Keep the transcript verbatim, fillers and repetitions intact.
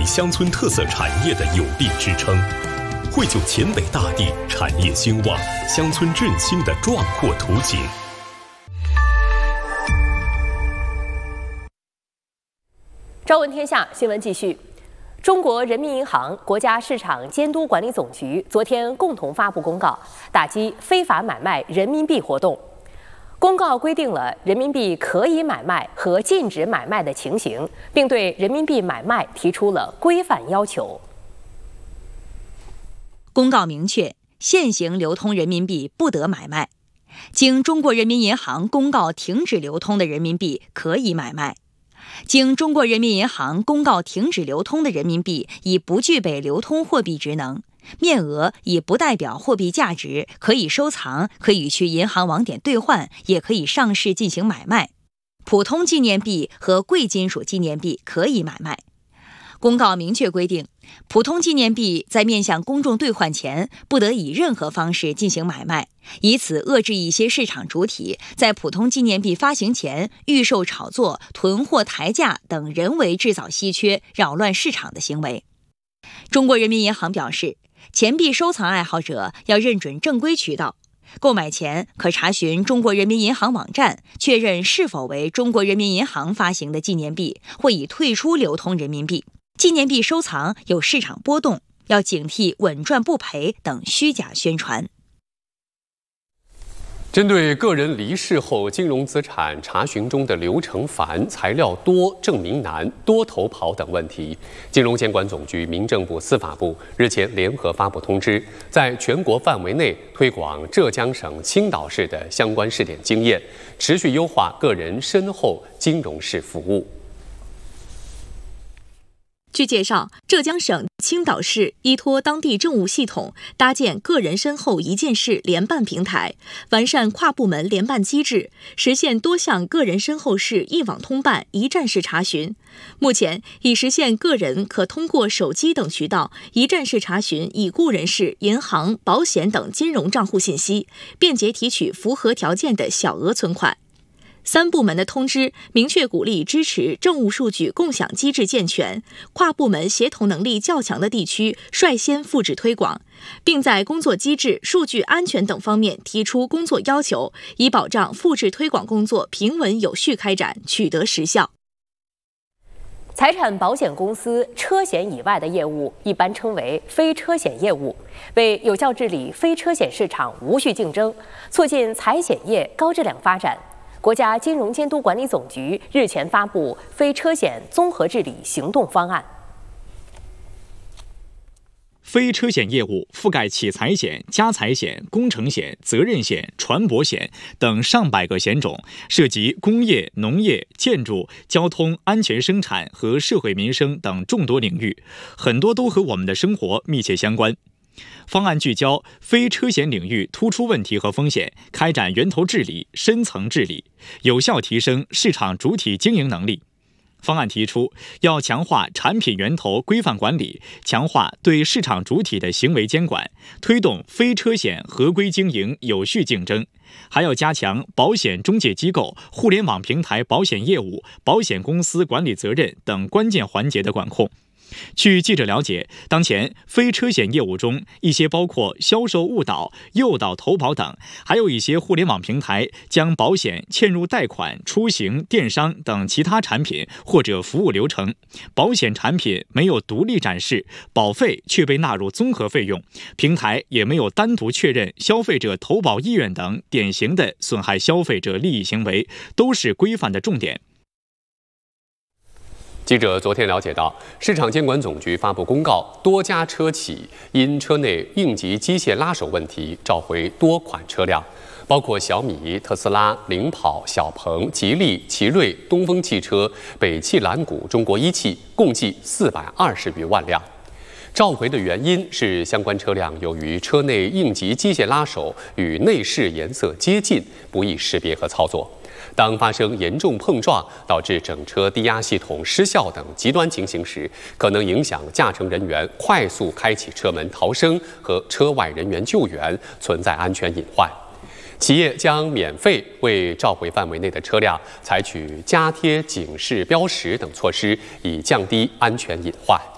乡村特色产业的有力支撑，绘就黔北大地产业兴旺、乡村振兴的壮阔图景。 朝闻天下新闻继续。中国人民银行、国家市场监督管理总局昨天共同发布公告，打击非法买卖人民币活动。公告规定了人民币可以买卖和禁止买卖的情形，并对人民币买卖提出了规范要求。 公告明确，现行流通人民币不得买卖，经中国人民银行公告停止流通的人民币可以买卖。经中国人民银行公告停止流通的人民币已不具备流通货币职能，面额已不代表货币价值，可以收藏，可以去银行网点兑换，也可以上市进行买卖。普通纪念币和贵金属纪念币可以买卖。公告明确规定，普通纪念币在面向公众兑换前，不得以任何方式进行买卖，以此遏制一些市场主体在普通纪念币发行前预售炒作、囤货抬价等人为制造稀缺、扰乱市场的行为。中国人民银行表示，钱币收藏爱好者要认准正规渠道，购买前可查询中国人民银行网站，确认是否为中国人民银行发行的纪念币，或已退出流通人民币。纪念币收藏有市场波动，要警惕稳赚不赔等虚假宣传。 针对个人离世后金融资产查询中的流程繁、材料多、证明难、多头跑等问题，金融监管总局、民政部、司法部日前联合发布通知，在全国范围内推广浙江省青岛市的相关试点经验，持续优化个人身后金融式服务。 据介绍，浙江省青岛市依托当地政务系统，搭建个人身后一件事联办平台，完善跨部门联办机制，实现多项个人身后事一网通办、一站式查询。目前已实现个人可通过手机等渠道一站式查询已故人士银行、保险等金融账户信息，便捷提取符合条件的小额存款。三部门的通知明确鼓励支持政务数据共享机制健全，跨部门协同能力较强的地区率先复制推广，并在工作机制、数据安全等方面提出工作要求，以保障复制推广工作平稳有序开展，取得实效。 财产保险公司车险以外的业务一般称为非车险业务，为有效治理非车险市场无序竞争，促进财险业高质量发展，国家金融监督管理总局日前发布非车险综合治理行动方案。 非车险业务覆盖企财险、家财险、工程险、责任险、船舶险等上百个险种，涉及工业、农业、建筑、交通、安全生产和社会民生等众多领域，很多都和我们的生活密切相关。方案聚焦非车险领域突出问题和风险，开展源头治理、深层治理，有效提升市场主体经营能力。方案提出，要强化产品源头规范管理，强化对市场主体的行为监管，推动非车险合规经营、有序竞争。还要加强保险中介机构、互联网平台保险业务、保险公司管理责任等关键环节的管控。据记者了解，当前非车险业务中，一些包括销售误导、诱导投保等，还有一些互联网平台将保险嵌入贷款、出行、电商等其他产品或者服务流程，保险产品没有独立展示，保费却被纳入综合费用，平台也没有单独确认消费者投保意愿等典型的损害消费者利益行为，都是规范的重点。 记者昨天了解到，市场监管总局发布公告，多家车企因车内应急机械拉手问题召回多款车辆，包括小米、特斯拉、领跑、小鹏、吉利、奇瑞、东风汽车、北汽蓝谷、中国一汽，共计四百二十余万辆。召回的原因是相关车辆由于车内应急机械拉手与内饰颜色接近，不易识别和操作。当发生严重碰撞，导致整车低压系统失效等极端情形时，可能影响驾乘人员快速开启车门逃生和车外人员救援，存在安全隐患。企业将免费为召回范围内的车辆采取加贴警示标识等措施，以降低安全隐患。